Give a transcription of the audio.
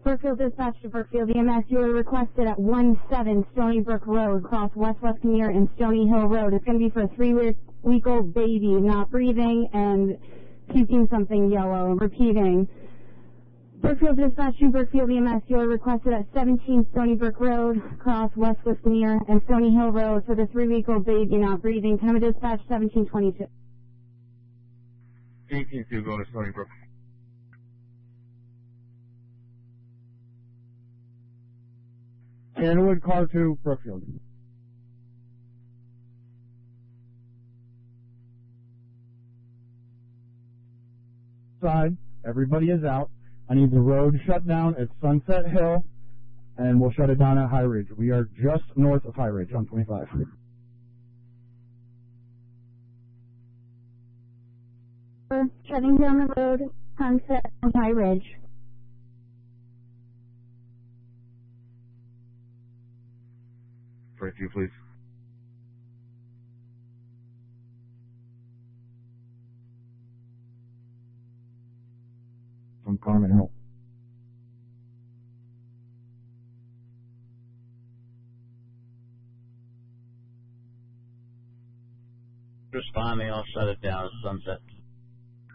Brookfield dispatch to Brookfield EMS. You are requested at 17 Stony Brook Road, cross West Westmere and Stony Hill Road. It's going to be for a 3-week-old baby, not breathing and puking something yellow. Repeating. Brookfield dispatch to Brookfield EMS. You are requested at 17 Stony Brook Road, cross West Westmere and Stony Hill Road for the 3-week-old baby, not breathing. Can I dispatch 1722? 18-2, go to Stony Brook. Sandalwood, car to Brookfield. Side, everybody is out. I need the road shut down at Sunset Hill, and we'll shut it down at High Ridge. We are just north of High Ridge on 25. Shutting down the road, Sunset and High Ridge. Right to you, please. From Carmen Hill. Responding, I'll shut it down at Sunset.